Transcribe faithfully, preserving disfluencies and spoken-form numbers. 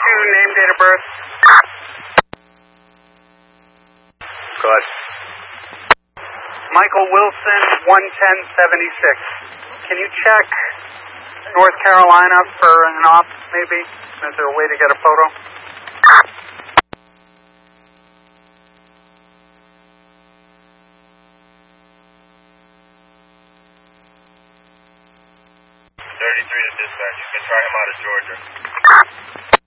two, name, date of birth. Good. Michael Wilson, one ten seventy-six. Can you check North Carolina for an op, maybe? Is there a way to get a photo? thirty-three to dispatch. You can try him out of Georgia.